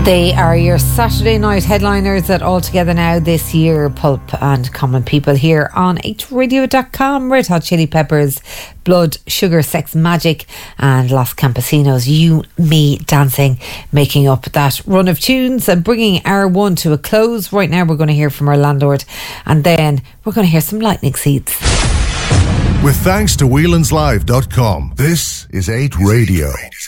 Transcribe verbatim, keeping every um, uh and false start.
They are your Saturday night headliners at All Together Now this year. Pulp and Common People here on H radio dot com. Red Hot Chili Peppers, Blood, Sugar, Sex, Magic and Los Campesinos, You, Me, Dancing, making up that run of tunes and bringing hour one to a close. Right now we're going to hear from our landlord and then we're going to hear some lightning seeds. With thanks to whelan's live dot com, this is eight Radio.